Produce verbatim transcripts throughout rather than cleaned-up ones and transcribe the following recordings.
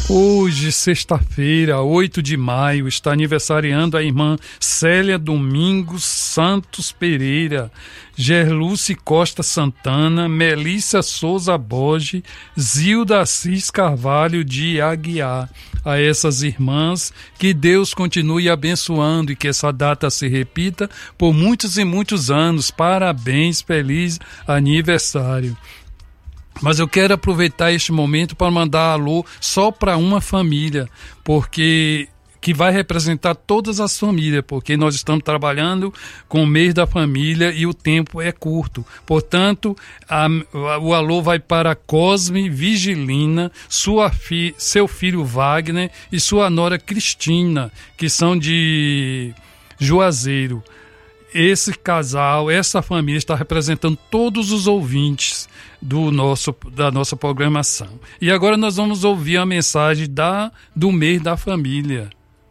Hoje, sexta-feira, oito de maio, está aniversariando a irmã Célia Domingos Santos Pereira, Gerluce Costa Santana, Melissa Souza Borges, Zilda Assis Carvalho de Aguiar. A essas irmãs, que Deus continue abençoando e que essa data se repita por muitos e muitos anos. Parabéns, feliz aniversário. Mas eu quero aproveitar este momento para mandar alô só para uma família, porque que vai representar todas as famílias, porque nós estamos trabalhando com o mês da família e o tempo é curto. Portanto, a, a, o alô vai para Cosme Vigilina, sua fi, seu filho Wagner e sua nora Cristina, que são de Juazeiro. Esse casal, essa família está representando todos os ouvintes do nosso, da nossa programação. E agora nós vamos ouvir a mensagem da, do mês da família.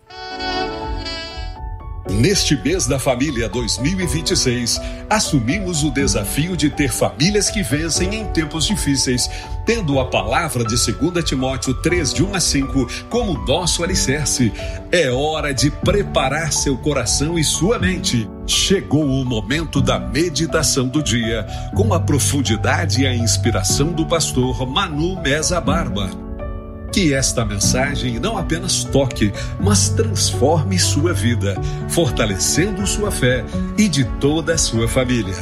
Neste mês da família dois mil e vinte e seis, assumimos o desafio de ter famílias que vencem em tempos difíceis, tendo a palavra de dois Timóteo três, de um a cinco, como nosso alicerce. É hora de preparar seu coração e sua mente. Chegou o momento da meditação do dia, com a profundidade e a inspiração do pastor Manu Meza Barba. Que esta mensagem não apenas toque, mas transforme sua vida, fortalecendo sua fé e de toda a sua família.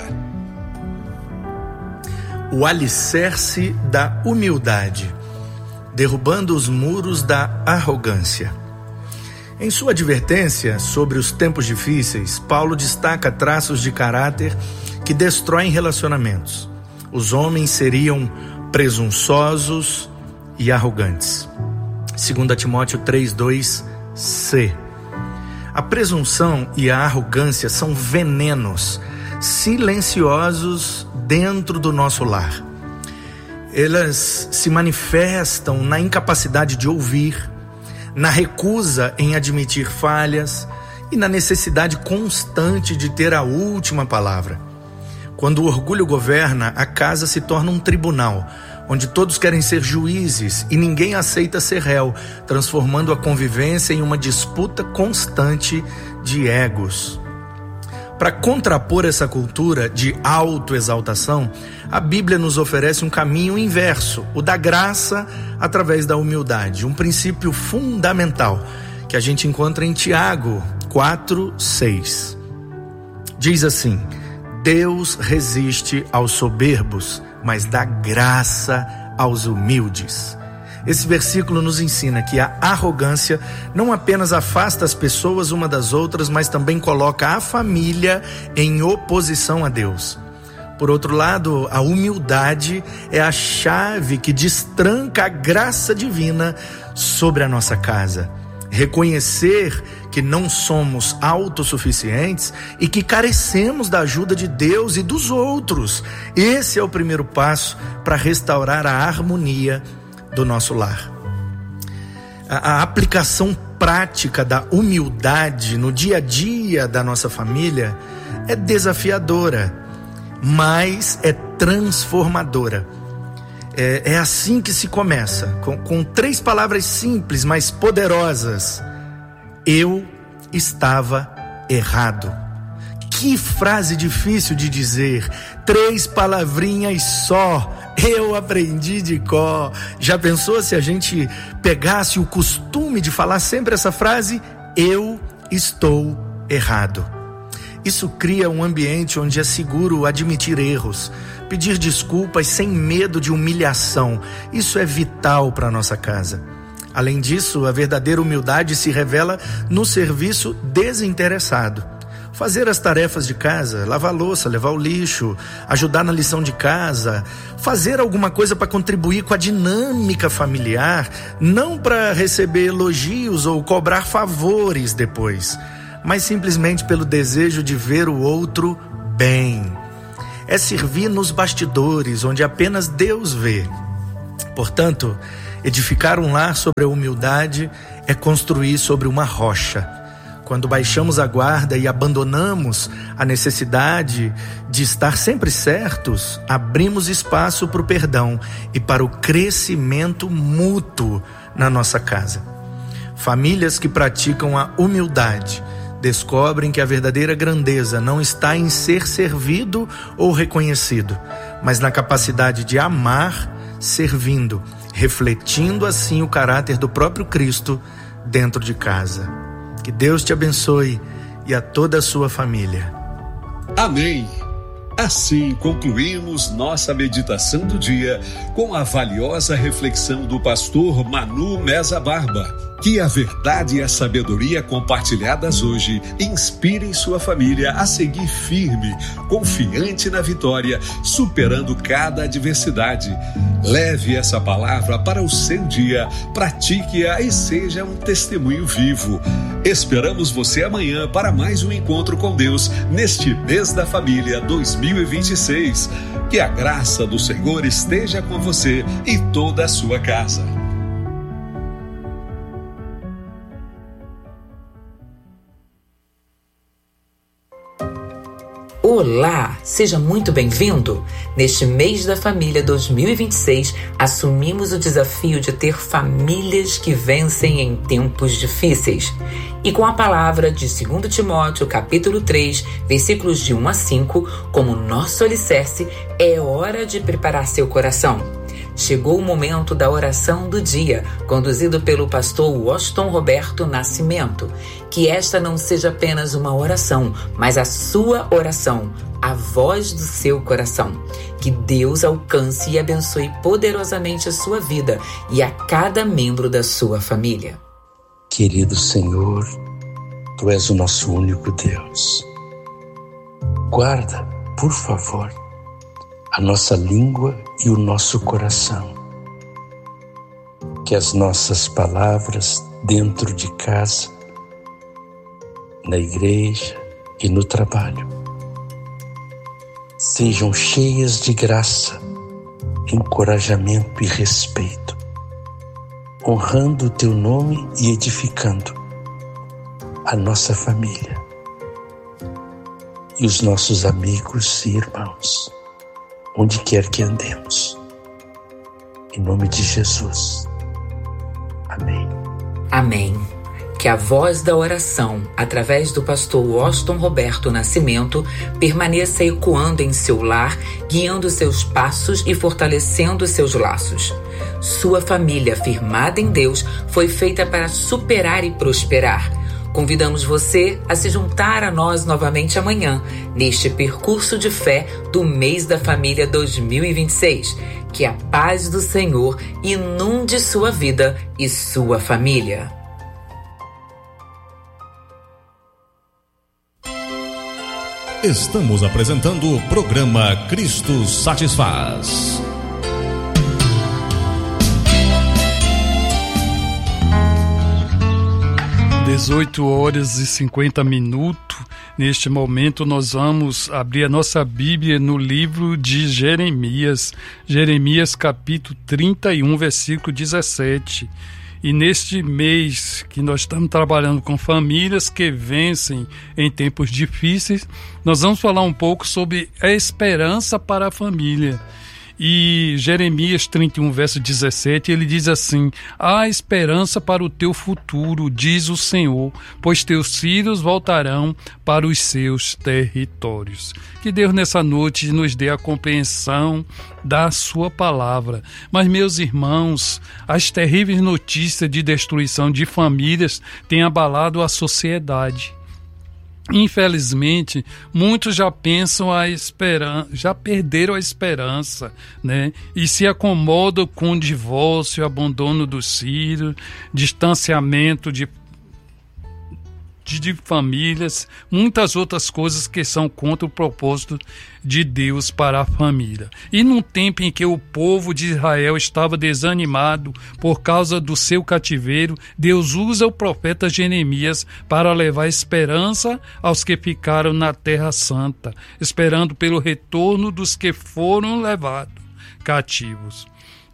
O alicerce da humildade, derrubando os muros da arrogância. Em sua advertência sobre os tempos difíceis, Paulo destaca traços de caráter que destroem relacionamentos. Os homens seriam presunçosos e arrogantes. Segundo Timóteo três, dois c. A presunção e a arrogância são venenos silenciosos dentro do nosso lar. Elas se manifestam na incapacidade de ouvir, na recusa em admitir falhas e na necessidade constante de ter a última palavra. Quando o orgulho governa, a casa se torna um tribunal, onde todos querem ser juízes e ninguém aceita ser réu, transformando a convivência em uma disputa constante de egos. Para contrapor essa cultura de autoexaltação, a Bíblia nos oferece um caminho inverso, o da graça através da humildade, um princípio fundamental que a gente encontra em Tiago quatro, seis. Diz assim: Deus resiste aos soberbos, mas dá graça aos humildes. Esse versículo nos ensina que a arrogância não apenas afasta as pessoas uma das outras, mas também coloca a família em oposição a Deus. Por outro lado, a humildade é a chave que destranca a graça divina sobre a nossa casa. Reconhecer que não somos autossuficientes e que carecemos da ajuda de Deus e dos outros. Esse é o primeiro passo para restaurar a harmonia do nosso lar. A, a aplicação prática da humildade no dia a dia da nossa família é desafiadora, mas é transformadora. É, é assim que se começa, com, com três palavras simples, mas poderosas. Eu estava errado. Que frase difícil de dizer. Três palavrinhas só. Eu aprendi de cor. Já pensou se a gente pegasse o costume de falar sempre essa frase? Eu estou errado. Isso cria um ambiente onde é seguro admitir erros, pedir desculpas sem medo de humilhação. Isso é vital para a nossa casa. Além disso, a verdadeira humildade se revela no serviço desinteressado. Fazer as tarefas de casa, lavar a louça, levar o lixo, ajudar na lição de casa, fazer alguma coisa para contribuir com a dinâmica familiar, não para receber elogios ou cobrar favores depois, mas simplesmente pelo desejo de ver o outro bem. É servir nos bastidores, onde apenas Deus vê. Portanto, edificar um lar sobre a humildade é construir sobre uma rocha. Quando baixamos a guarda e abandonamos a necessidade de estar sempre certos, abrimos espaço para o perdão e para o crescimento mútuo na nossa casa. Famílias que praticam a humildade descobrem que a verdadeira grandeza não está em ser servido ou reconhecido, mas na capacidade de amar servindo, refletindo assim o caráter do próprio Cristo dentro de casa. Que Deus te abençoe e a toda a sua família. Amém. Assim concluímos nossa meditação do dia com a valiosa reflexão do pastor Manu Meza Barba. Que a verdade e a sabedoria compartilhadas hoje inspirem sua família a seguir firme, confiante na vitória, superando cada adversidade. Leve essa palavra para o seu dia, pratique-a e seja um testemunho vivo. Esperamos você amanhã para mais um encontro com Deus neste mês da família dois mil e vinte e seis. Que a graça do Senhor esteja com você e toda a sua casa. Olá, seja muito bem-vindo! Neste mês da família dois mil e vinte e seis, assumimos o desafio de ter famílias que vencem em tempos difíceis. E com a palavra de segundo Timóteo, capítulo três, versículos de um a cinco, como nosso alicerce, é hora de preparar seu coração. Chegou o momento da oração do dia, conduzido pelo pastor Washington Roberto Nascimento. Que esta não seja apenas uma oração, mas a sua oração, a voz do seu coração. Que Deus alcance e abençoe poderosamente a sua vida e a cada membro da sua família. Querido Senhor, Tu és o nosso único Deus. Guarda, por favor, a nossa língua e o nosso coração. Que as nossas palavras dentro de casa, na igreja e no trabalho sejam cheias de graça, encorajamento e respeito, honrando o Teu nome e edificando a nossa família e os nossos amigos e irmãos, onde quer que andemos. Em nome de Jesus. Amém. Amém. Que a voz da oração, através do pastor Washington Roberto Nascimento, permaneça ecoando em seu lar, guiando seus passos e fortalecendo seus laços. Sua família, firmada em Deus, foi feita para superar e prosperar. Convidamos você a se juntar a nós novamente amanhã, neste percurso de fé do mês da família dois mil e vinte e seis. Que a paz do Senhor inunde sua vida e sua família. Estamos apresentando o programa Cristo Satisfaz. dezoito horas e cinquenta minutos. Neste momento nós vamos abrir a nossa Bíblia no livro de Jeremias, Jeremias capítulo trinta e um, versículo dezessete. E neste mês que nós estamos trabalhando com famílias que vencem em tempos difíceis, nós vamos falar um pouco sobre a esperança para a família. E Jeremias trinta e um, verso dezessete, ele diz assim: há esperança para o teu futuro, diz o Senhor, pois teus filhos voltarão para os seus territórios. Que Deus nessa noite nos dê a compreensão da sua palavra. Mas, meus irmãos, as terríveis notícias de destruição de famílias têm abalado a sociedade. Infelizmente, muitos já pensam a esperança, já perderam a esperança, né? E se acomodam com divórcio, abandono dos filhos, distanciamento de De, de famílias, muitas outras coisas que são contra o propósito de Deus para a família. E num tempo em que o povo de Israel estava desanimado por causa do seu cativeiro, Deus usa o profeta Jeremias para levar esperança aos que ficaram na Terra Santa, esperando pelo retorno dos que foram levados cativos.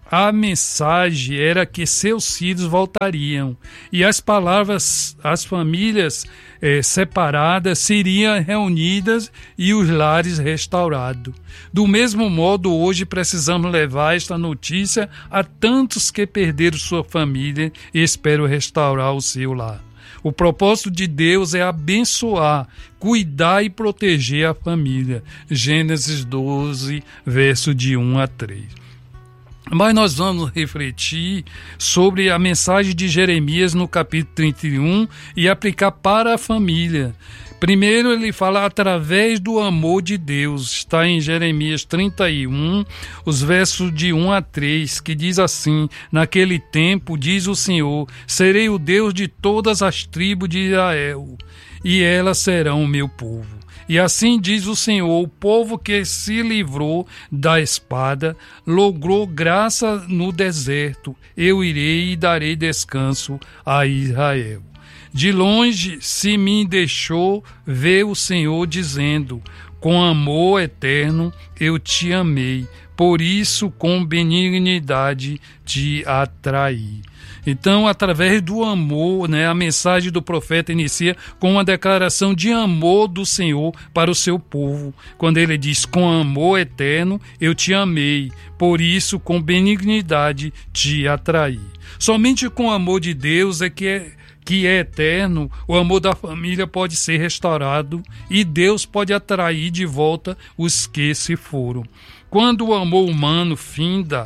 a mensagem era que seus filhos voltariam e as palavras, as famílias eh, separadas seriam reunidas e os lares restaurados. Do mesmo modo, hoje precisamos levar esta notícia a tantos que perderam sua família e esperam restaurar o seu lar. O propósito de Deus é abençoar, cuidar e proteger a família. Gênesis doze, verso de um a três. Mas nós vamos refletir sobre a mensagem de Jeremias no capítulo trinta e um e aplicar para a família. Primeiro ele fala através do amor de Deus. Está em Jeremias trinta e um, os versos de um a três, que diz assim: naquele tempo, diz o Senhor, serei o Deus de todas as tribos de Israel, e elas serão o meu povo. E assim diz o Senhor, o povo que se livrou da espada, logrou graça no deserto. Eu irei e darei descanso a Israel. De longe se me deixou ver o Senhor dizendo, com amor eterno eu te amei, por isso com benignidade te atraí. Então, através do amor, né, a mensagem do profeta inicia com uma declaração de amor do Senhor para o seu povo. Quando ele diz, com amor eterno eu te amei, por isso com benignidade te atraí. Somente com o amor de Deus é que é que é eterno, o amor da família pode ser restaurado e Deus pode atrair de volta os que se foram. Quando o amor humano finda,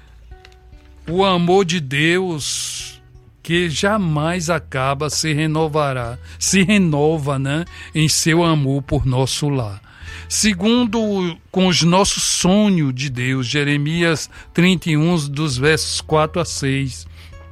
o amor de Deus, que jamais acaba, se renovará, se renova, né, em seu amor por nosso lar. Segundo, com os nossos sonhos de Deus, Jeremias trinta e um, dos versos quatro a seis,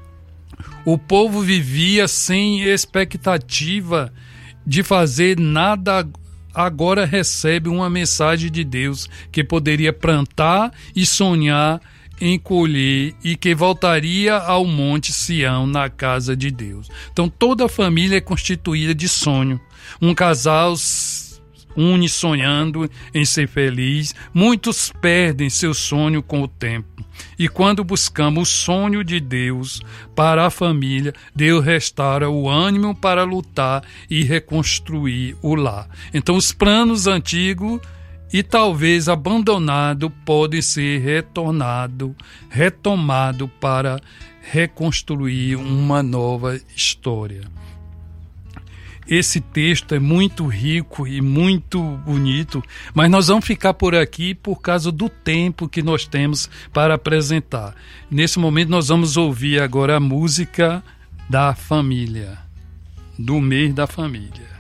o povo vivia sem expectativa de fazer nada, agora recebe uma mensagem de Deus que poderia plantar e sonhar em colher e que voltaria ao Monte Sião, na casa de Deus. Então toda a família é constituída de sonho. Um casal une sonhando em ser feliz. Muitos perdem seu sonho com o tempo. E quando buscamos o sonho de Deus para a família, Deus restaura o ânimo para lutar e reconstruir o lar. Então os planos antigos e talvez abandonados podem ser retornados, retomados para reconstruir uma nova história. Esse texto é muito rico e muito bonito, mas nós vamos ficar por aqui por causa do tempo que nós temos para apresentar. Nesse momento nós vamos ouvir agora a música da família, do mês da família.